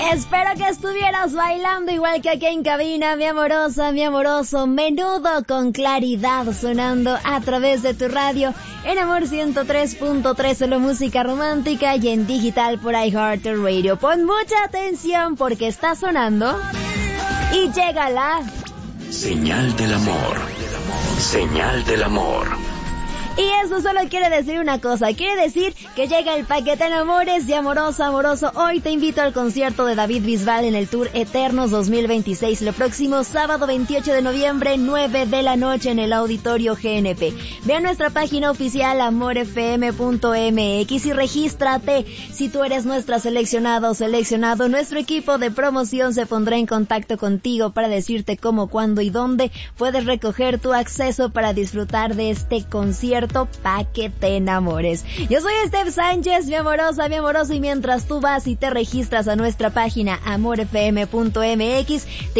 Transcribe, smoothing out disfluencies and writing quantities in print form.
Espero que estuvieras bailando igual que aquí en cabina, mi amorosa, mi amoroso. Menudo con Claridad sonando a través de tu radio en Amor 103.3, solo música romántica, y en digital por iHeartRadio. Pon mucha atención porque está sonando y llega la señal del amor. Señal del amor. Y eso solo quiere decir una cosa, quiere decir que llega el paquete en Amores de Amorosa, Amoroso. Hoy te invito al concierto de David Bisbal en el Tour Eternos 2026, el próximo sábado 28 de noviembre, 9 de la noche en el Auditorio GNP. Ve a nuestra página oficial amorfm.mx y regístrate. Si tú eres nuestra seleccionada o seleccionado, nuestro equipo de promoción se pondrá en contacto contigo para decirte cómo, cuándo y dónde puedes recoger tu acceso para disfrutar de este concierto pa' que te enamores. Yo soy Steph Sánchez, mi amorosa, mi amoroso, y mientras tú vas y te registras a nuestra página amorfm.mx, te